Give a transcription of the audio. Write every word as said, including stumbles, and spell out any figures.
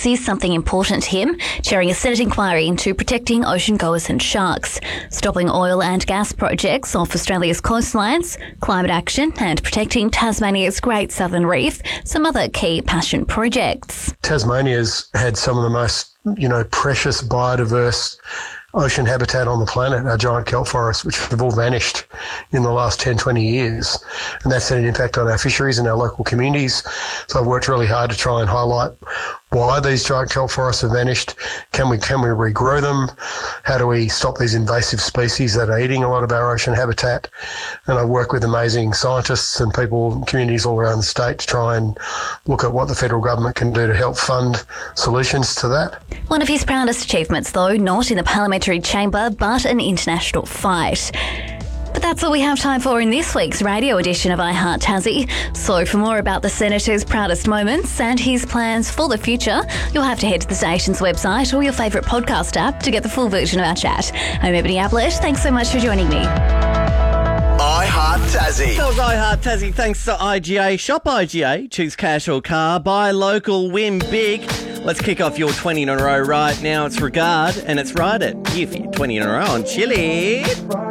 is something important to him, chairing a Senate inquiry into protecting ocean goers and sharks, stopping oil and gas projects off Australia's coastlines, climate action and protecting Tasmania's Great Southern Reef, some other key passion projects. Tasmania's had some of the most, you know, precious biodiverse ocean habitat on the planet, our giant kelp forests, which have all vanished in the last ten, twenty years. And that's had an impact on our fisheries and our local communities. So I've worked really hard to try and highlight why these giant kelp forests have vanished. Can we, can we regrow them? How do we stop these invasive species that are eating a lot of our ocean habitat? And I work with amazing scientists and people, communities all around the state to try and look at what the federal government can do to help fund solutions to that. One of his proudest achievements, though, not in the parliamentary chamber, but an international fight. But that's all we have time for in this week's radio edition of I Heart Tassie. So for more about the Senator's proudest moments and his plans for the future, you'll have to head to the station's website or your favourite podcast app to get the full version of our chat. I'm Ebony Ablett. Thanks so much for joining me. I Heart Tassie. That was I Heart Tassie. Thanks to I G A. Shop I G A. Choose cash or car. Buy local. Win big. Let's kick off your twenty in a row right now. It's Regard and it's Ride It. Here for you twenty in a row on Chili.